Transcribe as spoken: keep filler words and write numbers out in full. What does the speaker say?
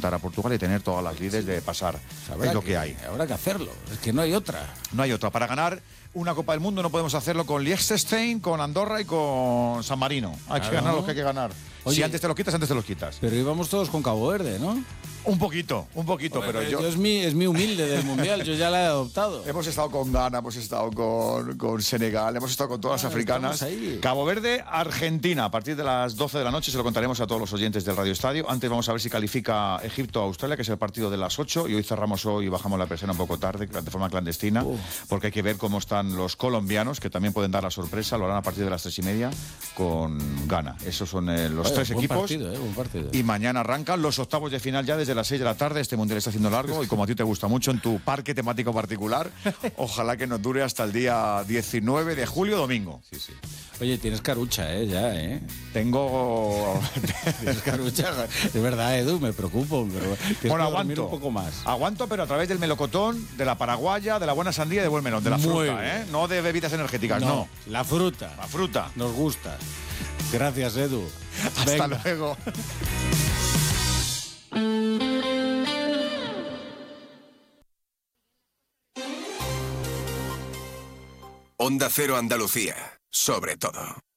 enfrentar a Portugal y tener todas las lides de pasar. Es lo que, que hay. Habrá que hacerlo, es que no hay otra. No hay otra. Para ganar una Copa del Mundo no podemos hacerlo con Liechtenstein, con Andorra y con San Marino. Hay claro. que ganar lo que hay que ganar. Oye, si antes te lo quitas, antes te los quitas. Pero íbamos todos con Cabo Verde, ¿no? Un poquito, un poquito, Oye, pero yo... yo es, mi, es mi humilde del Mundial, yo ya la he adoptado. Hemos estado con Ghana, hemos estado con, con Senegal, hemos estado con todas ah, las africanas. Ahí. Cabo Verde, Argentina, a partir de las doce de la noche se lo contaremos a todos los oyentes del Radio Estadio. Antes vamos a ver si califica Egipto a Australia, que es el partido de las ocho, y hoy cerramos hoy y bajamos la presión un poco tarde, de forma clandestina, uh. porque hay que ver cómo están los colombianos, que también pueden dar la sorpresa, lo harán a partir de las tres y media con Ghana. Esos son eh, los Oye, tres buen equipos. Partido, eh, buen partido. Y mañana arrancan los octavos de final ya desde las seis de la tarde. Este Mundial está haciendo largo y como a ti te gusta mucho en tu parque temático particular, ojalá que nos dure hasta el día diecinueve de julio, domingo. Sí, sí. Oye, tienes carucha, ¿eh? Ya, ¿eh? Tengo... Tienes carucha. Es verdad, Edu, me preocupo. Pero bueno, aguanto. Un poco más. Aguanto, pero a través del melocotón, de la paraguaya, de la buena sandía y de buen melón. De la Muy fruta, bien. ¿eh? No de bebidas energéticas, no. no. La fruta. La fruta. Nos gusta. Gracias, Edu. Hasta Venga. luego. Onda Cero Andalucía, sobre todo.